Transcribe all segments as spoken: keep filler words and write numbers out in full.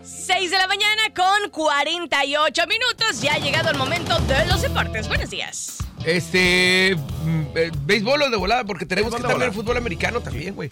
seis de la mañana con cuarenta y ocho minutos. Ya ha llegado el momento de los deportes. Buenos días. Este... Eh, béisbol o de volada, porque tenemos que también el fútbol americano también, güey.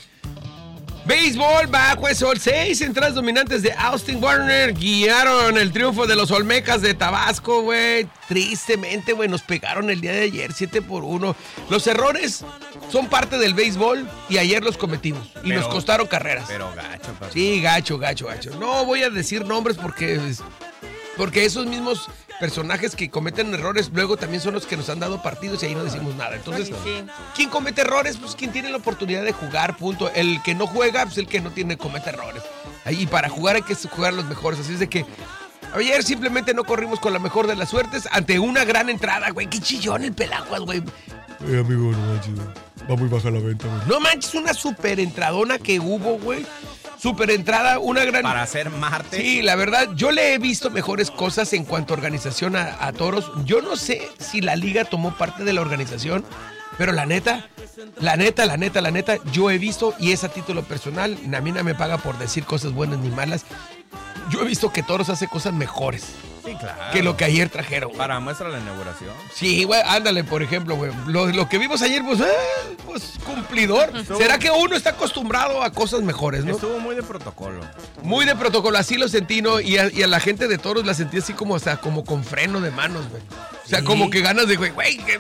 Béisbol bajo el sol. Seis entradas dominantes de Austin Warner guiaron el triunfo de los Olmecas de Tabasco, güey. Tristemente, güey, nos pegaron el día de ayer, siete por uno. Los errores son parte del béisbol y ayer los cometimos. Y pero, nos costaron carreras. Pero gacho, papi. Sí, gacho, gacho, gacho. No voy a decir nombres porque... Porque esos mismos personajes que cometen errores luego también son los que nos han dado partidos y ahí no decimos nada. Entonces, sí. ¿Quién comete errores? Pues quien tiene la oportunidad de jugar, punto. El que no juega, pues el que no tiene comete errores. Y para jugar hay que jugar los mejores. Así es de que ayer simplemente no corrimos con la mejor de las suertes ante una gran entrada, güey. Qué chillón el Pelaguas, güey. Eh, amigo, no manches, va muy baja la venta, güey. No manches, una super entradona que hubo, güey. Super entrada, una gran... Para hacer martes. Sí, la verdad, yo le he visto mejores cosas en cuanto a organización a, a toros. Yo no sé si la liga tomó parte de la organización, pero la neta, la neta, la neta, la neta, yo he visto, y es a título personal, a mí no me paga por decir cosas buenas ni malas, yo he visto que Toros hace cosas mejores. Sí, claro. Que lo que ayer trajeron. Güey. Para muestra la inauguración. Sí, güey, ándale, por ejemplo, güey. Lo, lo que vimos ayer, pues, eh, pues cumplidor. Estuvo... ¿Será que uno está acostumbrado a cosas mejores, no? Estuvo muy de protocolo. Muy de protocolo, así lo sentí, ¿no? Y a, y a la gente de Toros la sentí así como, o sea, como con freno de manos, güey. O sea, ¿sí? Como que ganas de, güey, güey, que...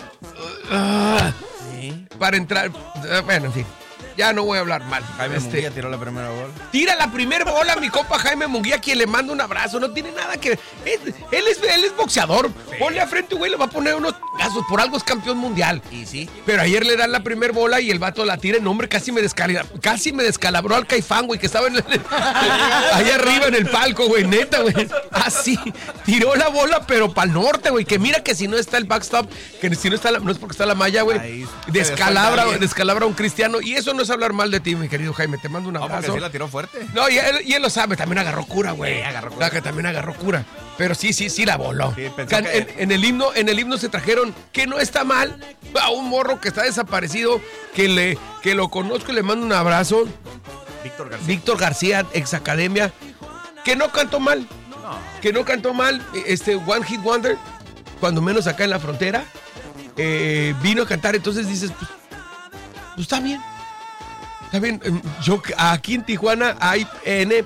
Uh, ¿sí? Para entrar... Uh, bueno, en fin. Ya no voy a hablar mal. Jaime este, Munguía tiró la primera bola. Tira la primera bola, mi compa Jaime Munguía, quien le manda un abrazo. No tiene nada que... Él, él, es, él es boxeador. Sí. Ponle a frente, güey, le va a poner unos gazos. Por algo es campeón mundial. Y sí. Pero ayer le dan la primera bola y el vato la tira. No, hombre, casi me descalabró, casi me descalabró al Caifán, güey, que estaba en el, allá arriba en el palco, güey, neta, güey. Así. Tiró la bola, pero para el norte, güey. Que mira que si no está el backstop, que si no está la, no es porque está la malla, güey. Descalabra, descalabra a un cristiano. Y eso no es hablar mal de ti, mi querido Jaime, te mando un abrazo. No, porque sí la tiró fuerte. No, y él, y él lo sabe, también agarró cura, güey. Sí, agarró cura. Que también agarró cura. Pero sí, sí, sí la voló. Sí, Can, que... en, en el himno, en el himno se trajeron, que no está mal, a un morro que está desaparecido, que le, que lo conozco y le mando un abrazo. Víctor García. Víctor García, ex academia, que no cantó mal. No. Que no cantó mal, este One Hit Wonder, cuando menos acá en la frontera, eh, vino a cantar, entonces dices, pues, pues está bien. Está bien, yo aquí en Tijuana hay N.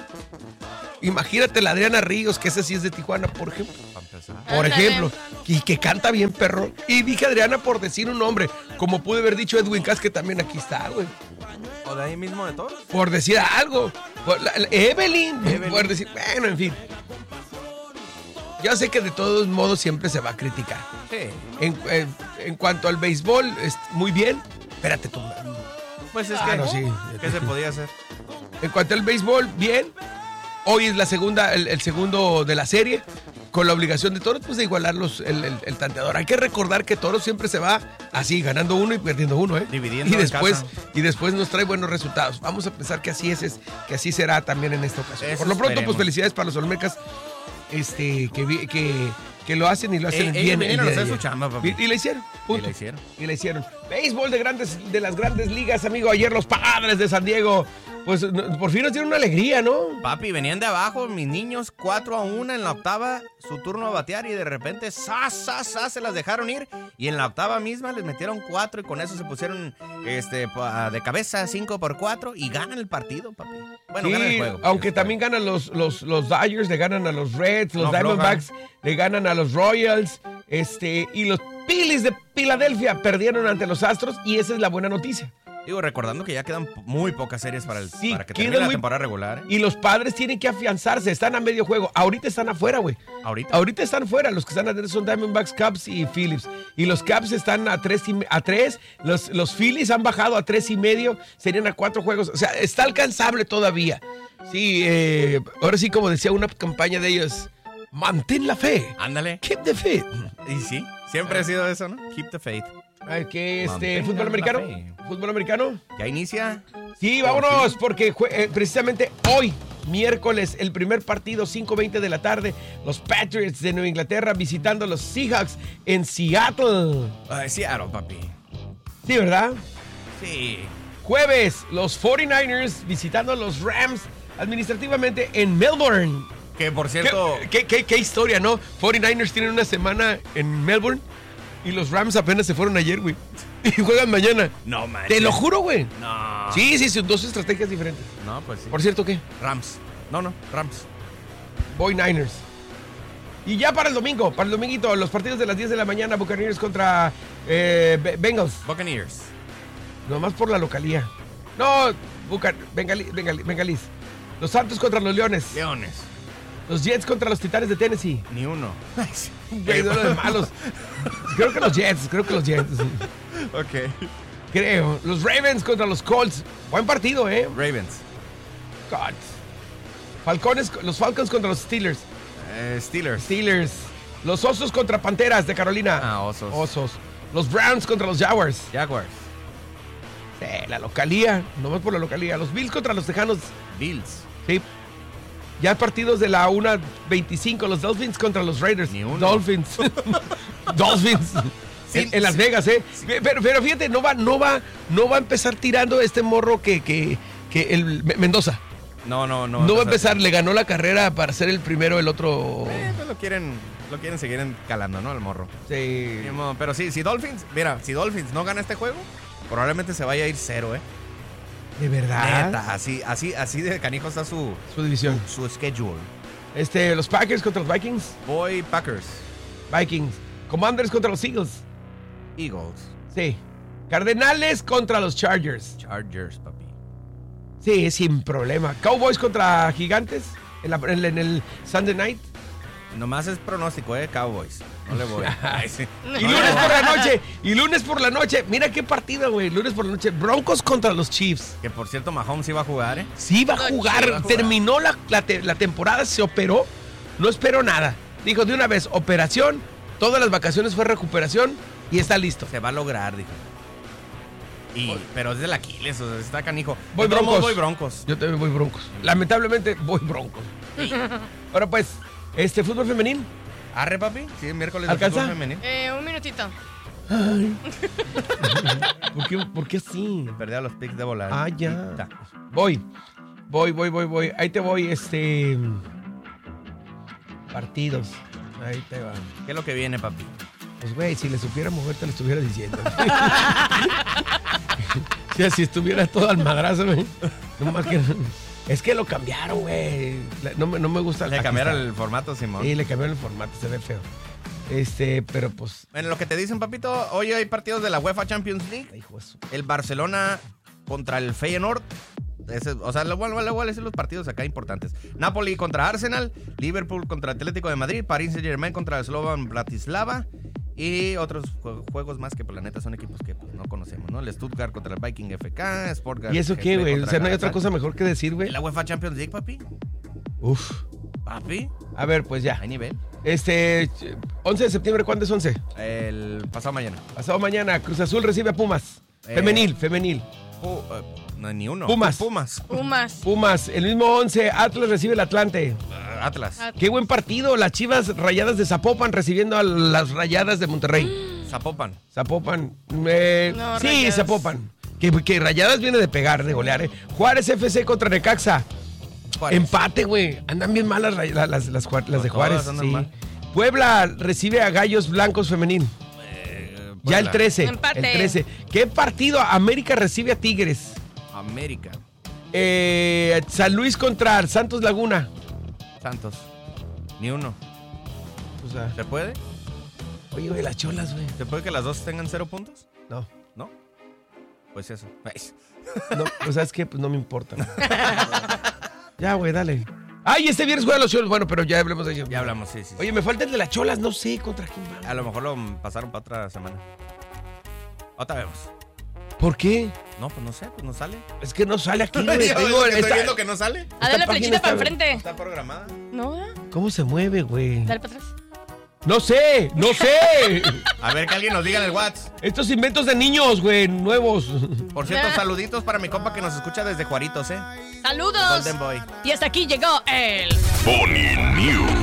Imagínate la Adriana Ríos, que esa sí es de Tijuana, por ejemplo. Por ejemplo, y que canta bien, perro. Y dije Adriana por decir un nombre, como pude haber dicho Edwin Cass, que también aquí está, güey. ¿O de ahí mismo de todos? Por decir algo. Por la, la, Evelyn, Evelyn, por decir, bueno, en fin. Ya sé que de todos modos siempre se va a criticar. Sí. En, en, en cuanto al béisbol, es muy bien. Espérate tú. Pues es ah, que, no, sí. ¿qué se podía hacer? En cuanto al béisbol, bien. Hoy es la segunda, el, el segundo de la serie, con la obligación de Toros, pues de igualar los, el, el, el tanteador. Hay que recordar que Toros siempre se va así, ganando uno y perdiendo uno, ¿eh? Dividiendo y después en casa. Y después nos trae buenos resultados. Vamos a pensar que así es, es que así será también en esta ocasión. Eso Por lo pronto, esperemos. pues felicidades para los Olmecas, este, que, que, que lo hacen y lo hacen eh, bien. Eh, no sé su chamba, papi. Y, y la hicieron, punto. Y la hicieron. Y la hicieron. Béisbol de grandes, de las grandes ligas, amigo. Ayer los Padres de San Diego, pues por fin nos dieron una alegría, ¿no? Papi, venían de abajo, mis niños, cuatro a una en la octava, su turno a batear y de repente, ¡zas, zas, zas! Se las dejaron ir y en la octava misma les metieron cuatro y con eso se pusieron este, de cabeza cinco por cuatro y ganan el partido, papi. Bueno, sí, ganan el juego. Aunque el también juego. ganan los, los, los Dodgers, le ganan a los Reds, los No, Diamondbacks le ganan a los Royals, este, y los Phillies de Filadelfia perdieron ante los Astros y esa es la buena noticia. Digo, recordando que ya quedan muy pocas series para, el, Sí, para que queda termine la muy- temporada regular. ¿eh? Y los Padres tienen que afianzarse, están a medio juego. Ahorita están afuera, güey. Ahorita. Ahorita están fuera, los que están adentro son Diamondbacks, Cubs y Phillies. Y los Cubs están a tres, y me- a tres. Los, los Phillies han bajado a tres y medio, serían a cuatro juegos. O sea, está alcanzable todavía. Sí, eh, ahora sí, como decía una campaña de ellos, mantén la fe. Ándale. Keep the faith. Y sí, siempre ha sido eso, ¿no? Keep the faith. Ay, ¿qué, este, Mantengan fútbol la americano? fe. ¿Fútbol americano? Ya inicia. Sí, vámonos, porque jue- eh, precisamente hoy, miércoles, el primer partido, cinco veinte de la tarde, los Patriots de Nueva Inglaterra visitando a los Seahawks en Seattle. Ay, Seattle, papi. Sí, ¿verdad? Sí. Jueves, los cuarenta y nueve ers visitando a los Rams administrativamente en Melbourne. Que por cierto... ¿Qué, qué, qué, qué historia, ¿no? cuarenta y nueve ers tienen una semana en Melbourne y los Rams apenas se fueron ayer, güey. Y juegan mañana. No, man. Te lo juro, güey. No. Sí, sí, son dos estrategias diferentes. No, pues sí. Por cierto, ¿qué? Rams. No, no, Rams. Voy Niners. Y ya para el domingo, para el dominguito, los partidos de las diez de la mañana, Buccaneers contra eh, Bengals. Buccaneers. Nomás por la localía. No, Bucan Bengali Bengali Bengalis. Los Santos contra los Leones. Leones. Los Jets contra los Titanes de Tennessee. Ni uno. Güey, duelo de malos. Creo que los Jets, creo que los Jets. Ok. Creo. Los Ravens contra los Colts. Buen partido, ¿eh? Ravens. God. Falcones, los Falcons contra los Steelers. Eh, Steelers. Steelers. Los Osos contra Panteras de Carolina. Ah, Osos. Osos. Los Browns contra los Jaguars. Jaguars. Sí, la localía. Nomás por la localía. Los Bills contra los Tejanos. Bills. Sí. Ya partidos de la una veinticinco. Los Dolphins contra los Raiders. Ni uno. Dolphins. Dolphins. Sí, en, en Las sí. Vegas, ¿eh? Pero, pero fíjate, no va, no va, no va a empezar tirando este morro que, que, que el Mendoza. No, no, no. No va a empezar, le ganó la carrera para ser el primero, el otro. Eh, pues lo quieren, lo quieren seguir calando, ¿no? El morro. Sí. Ni modo. Pero sí, si Dolphins, mira, si Dolphins no gana este juego, probablemente se vaya a ir cero, ¿eh? De verdad. Neta, así, así, así de canijo está su, Su división. su schedule. Este, los Packers contra los Vikings. Voy Packers. Vikings. Commanders contra los Eagles. Eagles. Sí. Cardenales contra los Chargers. Chargers, papi. Sí, sin problema. Cowboys contra Gigantes en, la- en- en el Sunday Night. Nomás es pronóstico, ¿eh? Cowboys. No le voy. Ay, sí. Y lunes por la noche. Y lunes por la noche. Mira qué partido, güey. Lunes por la noche. Broncos contra los Chiefs. Que por cierto, Mahomes iba a jugar, ¿eh? Sí, va a Los jugar. Chiefs. Va a jugar. Terminó la, la te- la temporada, se operó. No esperó nada. Dijo de una vez, operación. Todas las vacaciones fue recuperación. Y está listo. Se va a lograr, dijo. Y, pero es del Aquiles, o sea, está canijo. Voy De todos Broncos. modos, Voy Broncos. Yo también voy Broncos. Lamentablemente voy Broncos. Ahora pues, este fútbol femenil. Arre, papi. Sí, miércoles de ¿Alcanza? fútbol femenil. Eh, un minutito. ¿Por qué, por qué así? Perdí a los picks de volar. Ah, ya. Voy. Voy, voy, voy, voy. Ahí te voy, este. Partidos. Ahí te va. ¿Qué es lo que viene, papi? Pues, güey, si le supiera mover, te lo estuviera diciendo. O sea, si estuviera todo al madrazo, güey. No más que. Es que lo cambiaron, güey. La- No, me- no me gusta. Le aquí cambiaron está. el formato, Simón. Sí, le cambiaron el formato, se ve feo. Este, pero pues. En lo que te dicen, papito, hoy hay partidos de la UEFA Champions League. Hijo de su- El Barcelona contra el Feyenoord. Ese- o sea, le voy, le voy a decir los partidos acá importantes. Napoli contra Arsenal, Liverpool contra Atlético de Madrid, París Saint-Germain contra el Slovan Bratislava y otros jue- juegos más que, por la neta, son equipos que pues, no conocemos, ¿no? El Stuttgart contra el Viking F K, Sportgard. ¿Y eso qué, G P güey? O contra sea, no hay otra Galatasaray. cosa mejor que decir, güey. La UEFA Champions League, papi. Uf. Papi, A ver, pues ya. hay nivel. Este, once de septiembre, ¿cuándo es once? El pasado mañana. Pasado mañana, Cruz Azul recibe a Pumas. Eh. Femenil, femenil. Pu- eh, no, ni uno. Pumas. Pumas. Pumas. Pumas, el mismo once, Atlas recibe el Atlante. Ah, Atlas. At- Qué buen partido, las Chivas Rayadas de Zapopan recibiendo a las Rayadas de Monterrey. Zapopan. Zapopan, eh, No, sí, Rayadas. Zapopan. Que, que Rayadas viene de pegar, de golear, ¿eh? Juárez F C contra Necaxa. Juárez. Empate, güey. Andan bien mal las, ray- las, las, las Juar- las de Todas Juárez. andan Sí. mal. Puebla recibe a Gallos Blancos Femenil. Eh, Ya el Puebla. trece. Empate. El trece. ¿Qué partido? América recibe a Tigres. América. Eh, San Luis contra Santos Laguna. Santos. Ni uno. O sea, ¿Se puede? oye, güey, las cholas, güey. ¿Se puede que las dos tengan cero puntos? No, ¿No? Pues eso. no, pues sabes qué, pues no me importa. Ya, güey, dale. Ay, este viernes juegan los cholos. Bueno, pero ya hablemos de ello. Ya hablamos, sí, sí. sí. Oye, me falta el de las cholas, no sé contra quién va. A lo mejor lo pasaron para otra semana. Otra vemos. ¿Por qué? No, pues no sé, pues no sale. Es que no sale aquí, güey. Yo, Te es digo, lo que estoy esta- viendo que no sale. Ah, dale la página flechita está- para enfrente. Está programada. No, ¿verdad? ¿Cómo se mueve, güey? Dale para atrás. No sé, no sé. A ver, que alguien nos diga en el WhatsApp. Estos inventos de niños, güey, nuevos. Por cierto, saluditos para mi compa que nos escucha desde Juaritos, ¿eh? ¡Saludos! Golden Boy. Y hasta aquí llegó el... Pony News.